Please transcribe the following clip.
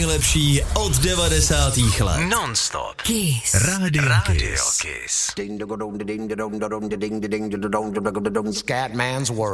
nejlepší od 90. let. Non-stop. Kiss. Radio Kiss. Scatman's World.